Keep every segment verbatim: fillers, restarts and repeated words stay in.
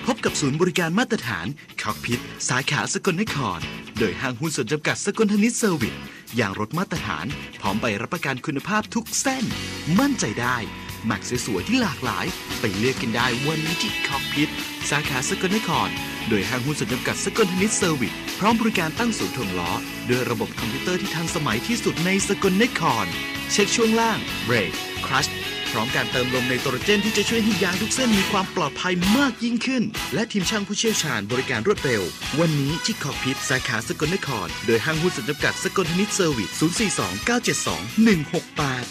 พบกับศูนย์บริการมาตรฐานค็อกพิทสาขาสกลนครโดยห้างหุ้นส่วนจำกัดสกลธนิตเซอร์วิสอย่างรถมาตรฐานพร้อมใบรับประกันคุณภาพทุกเส้นมั่นใจได้แม็กซ์สวยๆที่หลากหลายไปเลือกกันได้วันนี้ที่ค็อกพิทสาขาสกลนครโดยห้างหุ้นส่วนจำกัดสกลธนิตเซอร์วิสพร้อมบริการตั้งศูนย์ถ่วงล้อด้วยระบบคอมพิวเตอร์ที่ทันสมัยที่สุดในสกลนครเช็คช่วงล่างเบรกคลัตช์พร้อมการเติมลมไนโตรเจนที่จะช่วยให้ยางทุกเส้นมีความปลอดภัยมากยิ่งขึ้นและทีมช่างผู้เชี่ยวชาญบริการรวดเร็ววันนี้ที่ค็อกพิทสาขาสกลนครโดยห้างหุ้นส่วนจำกัดสกลธนิตเซอร์วิสศูนย์ สี่ สอง เก้า เจ็ด สอง หนึ่ง หก แปด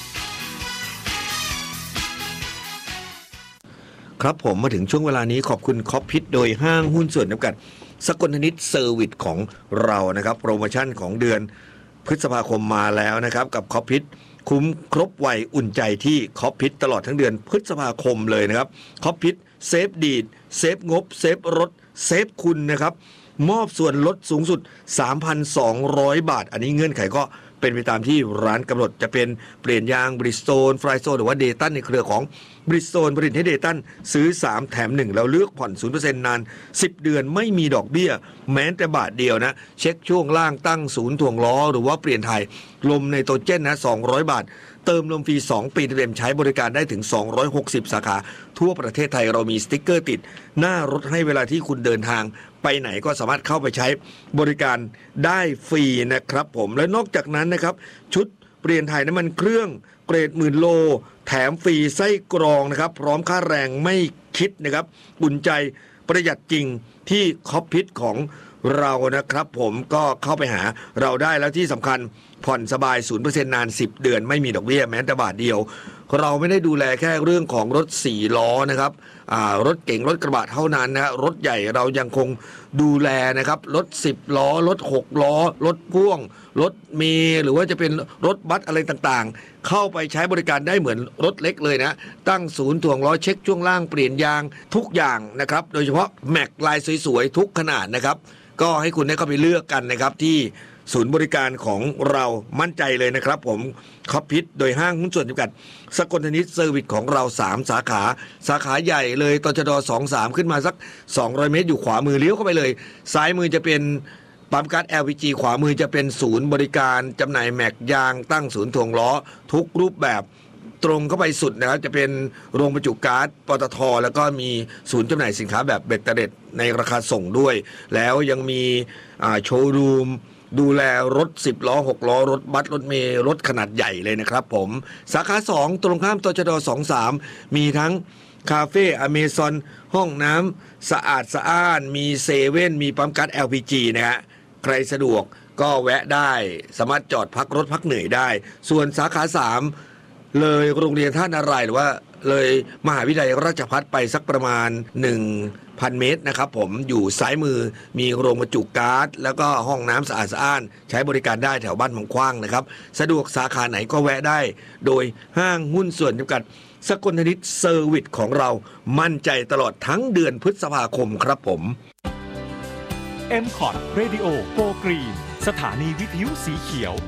ครับผมมาถึงช่วงเวลานี้ขอบคุณค็อกพิทโดยห้างหุ้นส่วนจำกัดสกลธนิตเซอร์วิสของเรานะครับโปรโมชั่นของเดือนพฤษภาคมมาแล้วนะครับกับค็อกพิทคุ้มครบไวอุ่นใจที่ค็อกพิทตลอดทั้งเดือนพฤษภาคมเลยนะครับค็อกพิทเซฟดีดเซฟงบเซฟรถเซฟคุณนะครับมอบส่วนลดสูงสุด สามพันสองร้อย บาทอันนี้เงื่อนไขก็เป็นไปตามที่ร้านกำหนดจะเป็นเปลี่ยนยางบริสโตนฟรายโซนหรือว่าเดตันในเครือของบริสโตนผลิตให้เดตันซื้อสามแถมหนึ่งแล้วเลือกผ่อน ศูนย์เปอร์เซ็นต์ นานสิบเดือนไม่มีดอกเบี้ยแม้แต่บาทเดียวนะเช็คช่วงล่างตั้งศูนย์ถ่วงล้อหรือว่าเปลี่ยนถ่ายลมไนโตรเจนนะสองร้อยบาทเติมลมฟรีสองปีเต็มใช้บริการได้ถึงสองร้อยหกสิบสาขาทั่วประเทศไทยเรามีสติ๊กเกอร์ติดหน้ารถให้เวลาที่คุณเดินทางไปไหนก็สามารถเข้าไปใช้บริการได้ฟรีนะครับผมและนอกจากนั้นนะครับชุดเปลี่ยนถ่ายน้ำมันเครื่องเกรดหมื่นโลแถมฟรีไส้กรองนะครับพร้อมค่าแรงไม่คิดนะครับอุ่นใจประหยัดจริงที่ค็อกพิทของเรานะครับผมก็เข้าไปหาเราได้แล้วที่สำคัญผ่อนสบาย ศูนย์เปอร์เซ็นต์ นานสิบเดือนไม่มีดอกเบี้ยแม้แต่บาทเดียวเราไม่ได้ดูแลแค่เรื่องของรถสี่ล้อนะครับรถเก๋งรถกระบะเท่านั้นนะรถใหญ่เรายังคงดูแลนะครับรถสิบล้อรถหกล้อรถพ่วงรถเมล์หรือว่าจะเป็นรถบัสอะไรต่างๆเข้าไปใช้บริการได้เหมือนรถเล็กเลยนะตั้งศูนย์ถ่วงล้อเช็คช่วงล่างเปลี่ยนยางทุกอย่างนะครับโดยเฉพาะแม็กลายสวยๆทุกขนาดนะครับก็ให้คุณได้เข้าไปเลือกกันนะครับที่ศูนย์บริการของเรามั่นใจเลยนะครับผมค็อกพิทโดยห้างหุ้นส่วนจำกัดสกลธนิตเซอร์วิสของเราสามสาขาสาขาใหญ่เลยตชดสอง สามขึ้นมาสักสองร้อยเมตรอยู่ขวามือเลี้ยวเข้าไปเลยซ้ายมือจะเป็นปั๊มก๊าซ แอล พี จี ขวามือจะเป็นศูนย์บริการจำหน่ายแม็กยางตั้งศูนย์ถ่วงล้อทุกรูปแบบตรงเข้าไปสุดนะครับจะเป็นโรงบรรจุก๊าซปตทแล้วก็มีศูนย์จำหน่ายสินค้าแบบเบ็ดเตล็ดในราคาส่งด้วยแล้วยังมีโชว์รูมดูแลรถสิบล้อหกล้อรถบัสรถเมล์รถขนาดใหญ่เลยนะครับผมสาขาสองตรงข้ามตชดสอง สามมีทั้งคาเฟ่อเมซอนห้องน้ำสะอาดสะอ้านมีเซเว่นมีปั๊มก๊าซ แอล พี จี นะฮะใครสะดวกก็แวะได้สามารถจอดพักรถพักเหนื่อยได้ส่วนสาขาสามเลยโรงเรียนท่านารายณ์หรือว่าเลยมหาวิทยาลัยราชภัฏไปสักประมาณ หนึ่งพัน เมตรนะครับผมอยู่ซ้ายมือมีโรงบรรจุก๊าซแล้วก็ห้องน้ำสะอาดสะอ้านใช้บริการได้แถวบ้านหมองขว้างนะครับสะดวกสาขาไหนก็แวะได้โดยห้างหุ้นส่วนจำกัดสกลธนิตเซอร์วิสของเรามั่นใจตลอดทั้งเดือนพฤษภาคมครับผมเอ็ม คอท Radio Go Green สถานีวิทยุสีเขียว